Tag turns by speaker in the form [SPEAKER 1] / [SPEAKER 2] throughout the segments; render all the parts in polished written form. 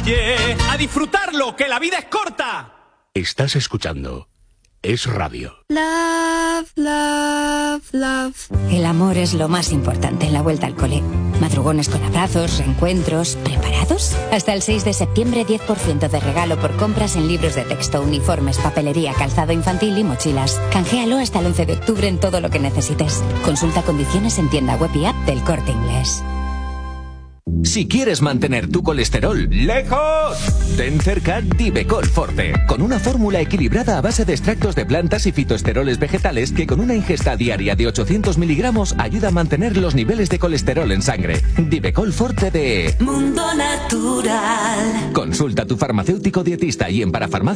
[SPEAKER 1] calle, a disfrutarlo, que la vida es corta.
[SPEAKER 2] Estás escuchando Es Radio.
[SPEAKER 3] Love, love, love. El amor es lo más importante en la vuelta al cole. Madrugones con abrazos, reencuentros. ¿Preparados? Hasta el 6 de septiembre, 10% de regalo por compras en libros de texto, uniformes, papelería, calzado infantil y mochilas. Canjealo hasta el 11 de octubre en todo lo que necesites. Consulta condiciones en tienda web y app del Corte Inglés.
[SPEAKER 4] Si quieres mantener tu colesterol lejos, ten cerca Divecol Forte, con una fórmula equilibrada a base de extractos de plantas y fitoesteroles vegetales que con una ingesta diaria de 800 miligramos ayuda a mantener los niveles de colesterol en sangre. Divecol Forte de
[SPEAKER 5] Mundo Natural.
[SPEAKER 4] Consulta a tu farmacéutico dietista y en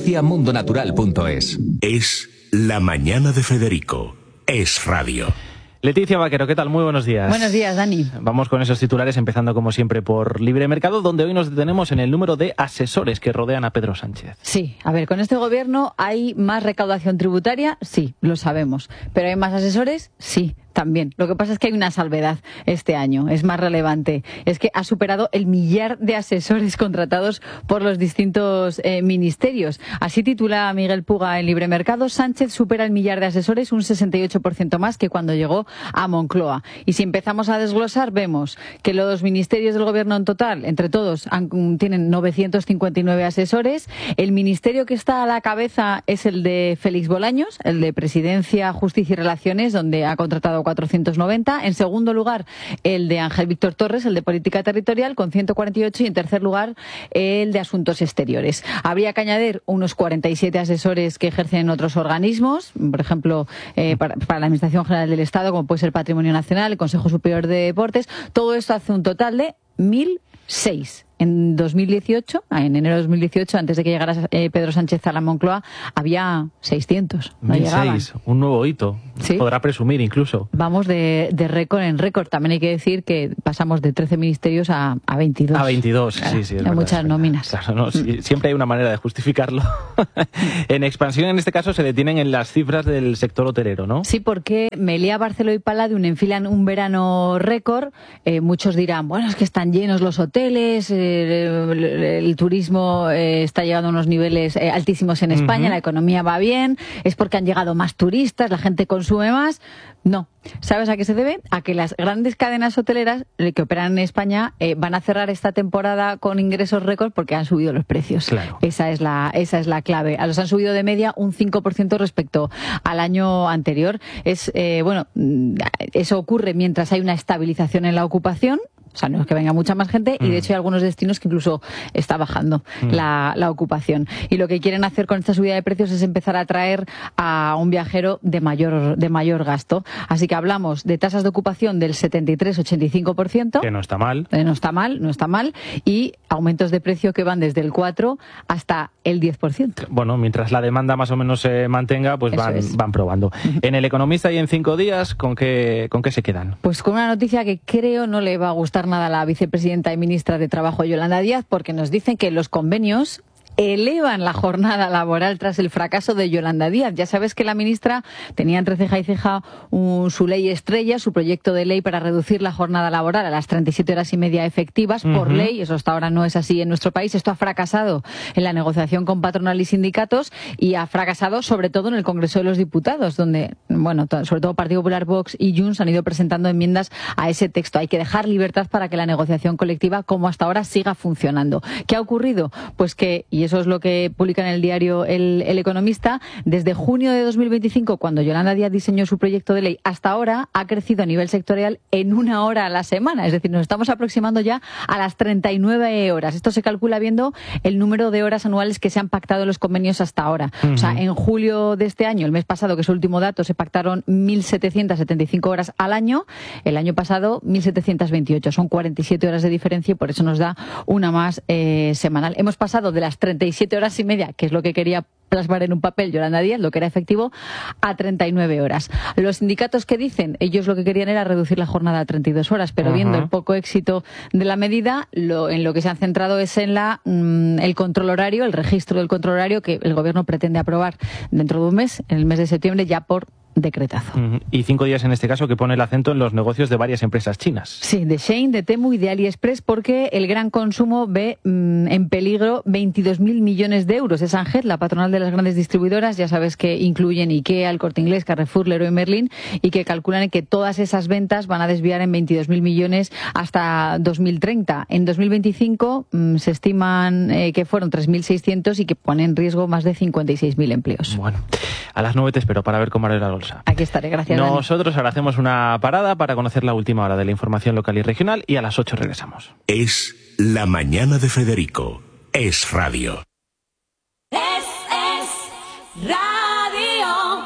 [SPEAKER 4] parafarmaciamundonatural.es.
[SPEAKER 2] Es La Mañana de Federico. Es Radio.
[SPEAKER 6] Leticia Vaquero, ¿qué tal? Muy buenos días.
[SPEAKER 7] Buenos días, Dani.
[SPEAKER 6] Vamos con esos titulares, empezando como siempre por Libre Mercado, donde hoy nos detenemos en el número de asesores que rodean a Pedro Sánchez.
[SPEAKER 7] Sí, a ver, con este gobierno hay más recaudación tributaria, sí, lo sabemos. Pero ¿hay más asesores? Sí, también. Lo que pasa es que hay una salvedad este año, es más relevante. Es que ha superado el 1 millar de asesores contratados por los distintos ministerios. Así titula Miguel Puga en Libre Mercado: Sánchez supera el 1 millar de asesores, un 68% más que cuando llegó a Moncloa. Y si empezamos a desglosar, vemos que los ministerios del gobierno en total, entre todos, tienen 959 asesores. El ministerio que está a la cabeza es el de Félix Bolaños, el de Presidencia, Justicia y Relaciones, donde ha contratado 490. En segundo lugar, el de Ángel Víctor Torres, el de Política Territorial, con 148. Y en tercer lugar, el de Asuntos Exteriores. Habría que añadir unos 47 asesores que ejercen en otros organismos, por ejemplo, para la Administración General del Estado, como puede ser Patrimonio Nacional, el Consejo Superior de Deportes. Todo esto hace un total de 1.006. En 2018, en enero de 2018, antes de que llegara Pedro Sánchez a la Moncloa, había 600. No
[SPEAKER 6] 1.006, un nuevo hito.
[SPEAKER 7] ¿Sí?
[SPEAKER 6] Podrá presumir incluso.
[SPEAKER 7] Vamos de récord en récord. También hay que decir que pasamos de 13 ministerios a 22.
[SPEAKER 6] A 22,
[SPEAKER 7] claro,
[SPEAKER 6] sí, es
[SPEAKER 7] hay
[SPEAKER 6] verdad,
[SPEAKER 7] muchas nóminas.
[SPEAKER 6] Claro, no, sí, siempre hay una manera de justificarlo. En expansión, en este caso, se detienen en las cifras del sector hotelero, ¿no?
[SPEAKER 7] Sí, porque Meliá, Barceló y Palladium enfilan un verano récord. Muchos dirán, bueno, es que están llenos los hoteles, el turismo está llegando a unos niveles altísimos en España, la economía va bien, es porque han llegado más turistas, la gente consume más. No. ¿Sabes a qué se debe? A que las grandes cadenas hoteleras que operan en España van a cerrar esta temporada con ingresos récord porque han subido los precios.
[SPEAKER 6] Claro.
[SPEAKER 7] Esa es la clave. Los han subido de media un 5% respecto al año anterior. Eso ocurre mientras hay una estabilización en la ocupación. O sea, no es que venga mucha más gente y de hecho hay algunos destinos que incluso está bajando la ocupación. Y lo que quieren hacer con esta subida de precios es empezar a atraer a un viajero de mayor gasto. Así que hablamos de tasas de ocupación del 73-85%.
[SPEAKER 6] Que no está mal.
[SPEAKER 7] No está mal. Y aumentos de precio que van desde el 4 hasta el 10%.
[SPEAKER 6] Bueno, mientras la demanda más o menos se mantenga, pues van probando. En El Economista y en 5 días, ¿con qué se quedan?
[SPEAKER 7] Pues con una noticia que creo no le va a gustar nada a la vicepresidenta y ministra de Trabajo, Yolanda Díaz, porque nos dicen que los convenios elevan la jornada laboral tras el fracaso de Yolanda Díaz. Ya sabes que la ministra tenía entre ceja y ceja su ley estrella, su proyecto de ley para reducir la jornada laboral a las 37 horas y media efectivas por ley. Eso hasta ahora no es así en nuestro país. Esto ha fracasado en la negociación con patronal y sindicatos y ha fracasado sobre todo en el Congreso de los Diputados, donde, sobre todo Partido Popular, Vox y Junts han ido presentando enmiendas a ese texto. Hay que dejar libertad para que la negociación colectiva, como hasta ahora, siga funcionando. ¿Qué ha ocurrido? Pues que, y eso es lo que publica en el diario El Economista, desde junio de 2025, cuando Yolanda Díaz diseñó su proyecto de ley, hasta ahora ha crecido a nivel sectorial en 1 hora a la semana. Es decir, nos estamos aproximando ya a las 39 horas. Esto se calcula viendo el número de horas anuales que se han pactado en los convenios hasta ahora. O sea, en julio de este año, el mes pasado, que es el último dato, se pactaron 1.775 horas al año. El año pasado, 1.728. Son 47 horas de diferencia y por eso nos da una más semanal. Hemos pasado de las 37 horas y media, que es lo que quería plasmar en un papel Yolanda Díaz, lo que era efectivo, a 39 horas. Los sindicatos, ¿qué dicen? Ellos lo que querían era reducir la jornada a 32 horas, pero viendo el poco éxito de la medida, en lo que se han centrado es en el control horario, el registro del control horario que el Gobierno pretende aprobar dentro de un mes, en el mes de septiembre, ya por decretazo.
[SPEAKER 6] Y 5 días en este caso que pone el acento en los negocios de varias empresas chinas.
[SPEAKER 7] Sí, de Shein, de Temu y de AliExpress, porque el gran consumo ve en peligro 22.000 millones de euros. Es ANGET, la patronal de las grandes distribuidoras, ya sabes que incluyen IKEA, El Corte Inglés, Carrefour, Leroy Merlin, y que calculan que todas esas ventas van a desviar en 22.000 millones hasta 2030. En 2025 se estiman que fueron 3.600 y que pone en riesgo más de 56.000 empleos.
[SPEAKER 6] Bueno, a las 9 te espero para ver cómo hará la bolsa.
[SPEAKER 7] Aquí estaré, gracias.
[SPEAKER 6] Nosotros ahora hacemos una parada para conocer la última hora de la información local y regional y a las 8 regresamos.
[SPEAKER 2] Es La Mañana de Federico. Es radio.
[SPEAKER 5] Es radio.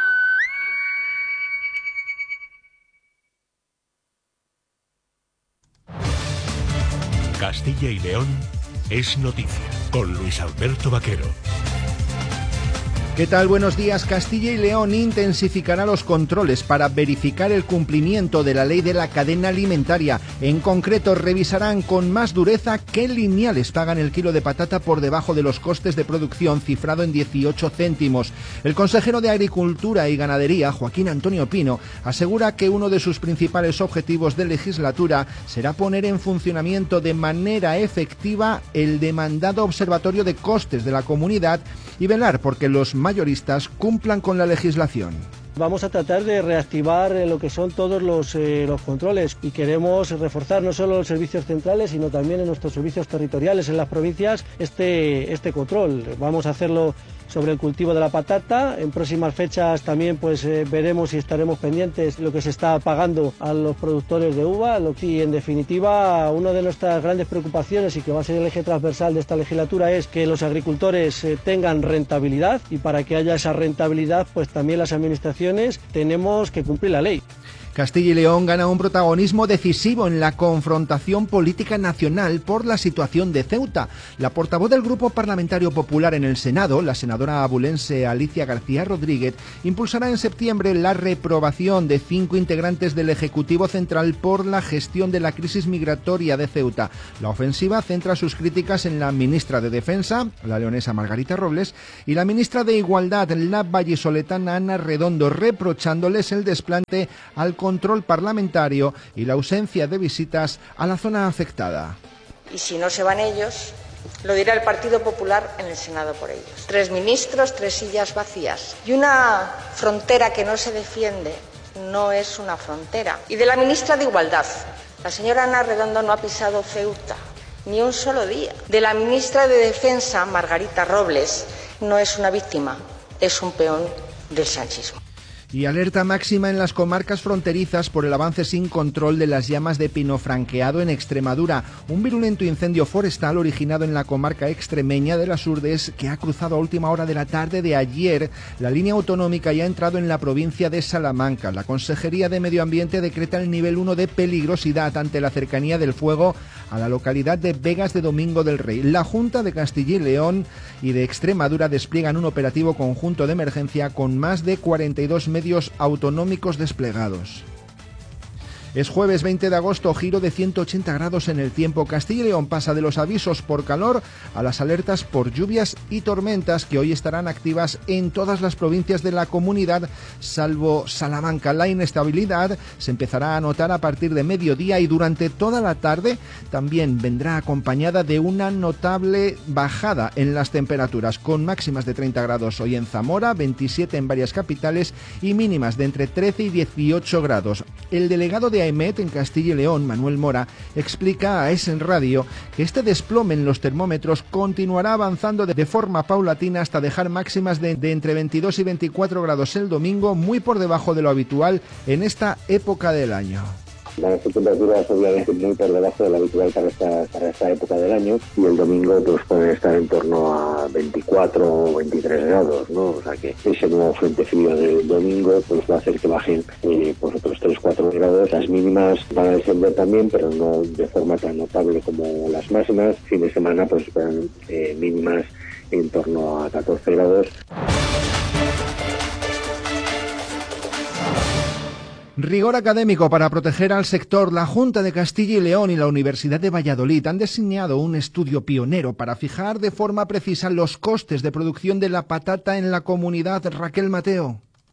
[SPEAKER 2] Castilla y León es noticia con Luis Alberto Vaquero.
[SPEAKER 8] ¿Qué tal? Buenos días. Castilla y León intensificará los controles para verificar el cumplimiento de la ley de la cadena alimentaria. En concreto, revisarán con más dureza qué lineales pagan el kilo de patata por debajo de los costes de producción, cifrado en 18 céntimos. El consejero de Agricultura y Ganadería, Joaquín Antonio Pino, asegura que uno de sus principales objetivos de legislatura será poner en funcionamiento de manera efectiva el demandado Observatorio de Costes de la Comunidad y velar porque los mayoristas cumplan con la legislación.
[SPEAKER 9] Vamos a tratar de reactivar lo que son todos los controles y queremos reforzar no solo los servicios centrales, sino también en nuestros servicios territoriales en las provincias este control. Vamos a hacerlo sobre el cultivo de la patata. En próximas fechas también veremos y estaremos pendientes de lo que se está pagando a los productores de uva. Y en definitiva, una de nuestras grandes preocupaciones y que va a ser el eje transversal de esta legislatura es que los agricultores tengan rentabilidad, y para que haya esa rentabilidad pues también las administraciones tenemos que cumplir la ley.
[SPEAKER 8] Castilla y León gana un protagonismo decisivo en la confrontación política nacional por la situación de Ceuta. La portavoz del Grupo Parlamentario Popular en el Senado, la senadora abulense Alicia García Rodríguez, impulsará en septiembre la reprobación de 5 integrantes del Ejecutivo Central por la gestión de la crisis migratoria de Ceuta. La ofensiva centra sus críticas en la ministra de Defensa, la leonesa Margarita Robles, y la ministra de Igualdad, la vallisoletana Ana Redondo, reprochándoles el desplante al control parlamentario y la ausencia de visitas a la zona afectada.
[SPEAKER 10] Y si no se van ellos, lo dirá el Partido Popular en el Senado por ellos. 3 ministros, 3 sillas vacías. Y una frontera que no se defiende no es una frontera. Y de la ministra de Igualdad, la señora Ana Redondo no ha pisado Ceuta ni un solo día. De la ministra de Defensa, Margarita Robles, no es una víctima, es un peón del sanchismo.
[SPEAKER 8] Y alerta máxima en las comarcas fronterizas por el avance sin control de las llamas de pino franqueado en Extremadura. Un virulento incendio forestal originado en la comarca extremeña de las Urdes, que ha cruzado a última hora de la tarde de ayer la línea autonómica y ha entrado en la provincia de Salamanca. La Consejería de Medio Ambiente decreta el nivel 1 de peligrosidad ante la cercanía del fuego a la localidad de Vegas de Domingo del Rey. La Junta de Castilla y León y de Extremadura despliegan un operativo conjunto de emergencia con más de 42 medios autonómicos desplegados. Es jueves 20 de agosto, giro de 180 grados en el tiempo. Castilla y León pasa de los avisos por calor a las alertas por lluvias y tormentas que hoy estarán activas en todas las provincias de la comunidad, salvo Salamanca. La inestabilidad se empezará a notar a partir de mediodía y durante toda la tarde también vendrá acompañada de una notable bajada en las temperaturas, con máximas de 30 grados hoy en Zamora, 27 en varias capitales y mínimas de entre 13 y 18 grados. El delegado de AEMET en Castilla y León, Manuel Mora, explica a ESEN Radio que este desplome en los termómetros continuará avanzando de forma paulatina hasta dejar máximas de entre 22 y 24 grados el domingo, muy por debajo de lo habitual en esta época del año.
[SPEAKER 11] Las temperaturas obviamente muy por debajo de lo habitual para esta época del año, y el domingo pues pueden estar en torno a 24 o 23 grados, ¿no? O sea que ese nuevo frente frío del domingo pues va a hacer que bajen pues otros 3-4 grados. Las mínimas van a descender también, pero no de forma tan notable como las máximas. Fin de semana pues esperan mínimas en torno a 14 grados.
[SPEAKER 8] Rigor académico para proteger al sector. La Junta de Castilla y León y la Universidad de Valladolid han diseñado un estudio pionero para fijar de forma precisa los costes de producción de la patata en la comunidad. Raquel Mateo.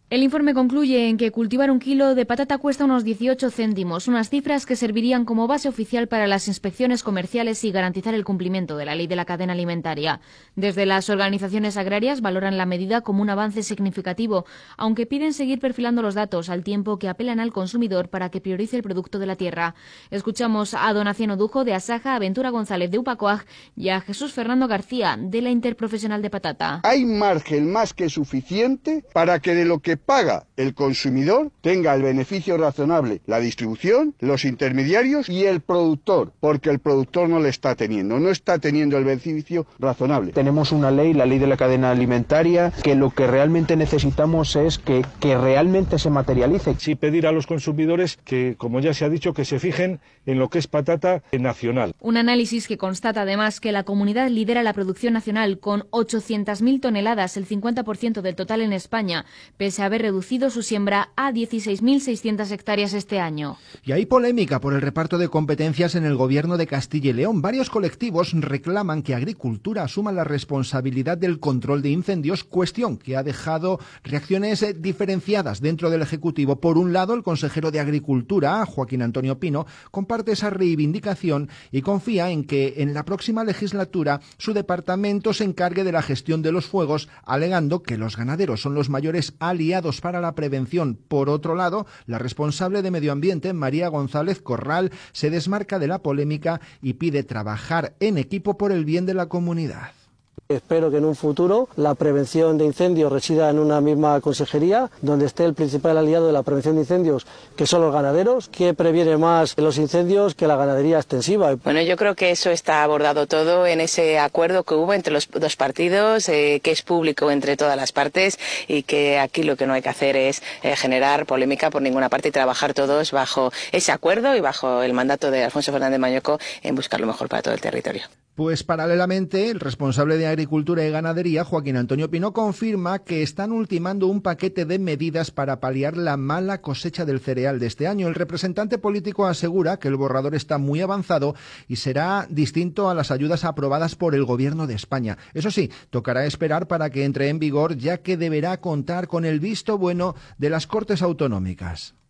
[SPEAKER 12] El informe concluye en que cultivar 1 kilo de patata cuesta unos 18 céntimos, unas cifras que servirían como base oficial para las inspecciones comerciales y garantizar el cumplimiento de la ley de la cadena alimentaria. Desde las organizaciones agrarias valoran la medida como un avance significativo, aunque piden seguir perfilando los datos al tiempo que apelan al consumidor para que priorice el producto de la tierra. Escuchamos a Donaciano Dujo de Asaja, a Ventura González de Upacoag y a Jesús Fernando García de la Interprofesional de Patata.
[SPEAKER 13] Hay margen más que suficiente para que de lo que paga el consumidor tenga el beneficio razonable la distribución, los intermediarios y el productor, porque el productor no está teniendo el beneficio razonable.
[SPEAKER 14] Tenemos una ley, la ley de la cadena alimentaria, que lo que realmente necesitamos es que realmente se materialice.
[SPEAKER 15] Sí, pedir a los consumidores que, como ya se ha dicho, que se fijen en lo que es patata nacional.
[SPEAKER 12] Un análisis que constata además que la comunidad lidera la producción nacional con 800.000 toneladas, el 50% del total en España, pese a haber reducido su siembra a 16.600 hectáreas este año.
[SPEAKER 8] Y hay polémica por el reparto de competencias en el gobierno de Castilla y León. Varios colectivos reclaman que Agricultura asuma la responsabilidad del control de incendios, cuestión que ha dejado reacciones diferenciadas dentro del Ejecutivo. Por un lado, el consejero de Agricultura, Joaquín Antonio Pino, comparte esa reivindicación y confía en que en la próxima legislatura su departamento se encargue de la gestión de los fuegos, alegando que los ganaderos son los mayores aliados para la prevención. Por otro lado, la responsable de Medio Ambiente, María González Corral, se desmarca de la polémica y pide trabajar en equipo por el bien de la comunidad.
[SPEAKER 9] Espero que en un futuro la prevención de incendios resida en una misma consejería, donde esté el principal aliado de la prevención de incendios, que son los ganaderos, que previene más los incendios que la ganadería extensiva.
[SPEAKER 16] Bueno, yo creo que eso está abordado todo en ese acuerdo que hubo entre los dos partidos, que es público entre todas las partes y que aquí lo que no hay que hacer es generar polémica por ninguna parte y trabajar todos bajo ese acuerdo y bajo el mandato de Alfonso Fernández Mañueco en buscar lo mejor para todo el territorio.
[SPEAKER 8] Pues paralelamente, el responsable de Agricultura y Ganadería, Joaquín Antonio Pino, confirma que están ultimando un paquete de medidas para paliar la mala cosecha del cereal de este año. El representante político asegura que el borrador está muy avanzado y será distinto a las ayudas aprobadas por el Gobierno de España. Eso sí, tocará esperar para que entre en vigor, ya que deberá contar con el visto bueno de las Cortes Autonómicas.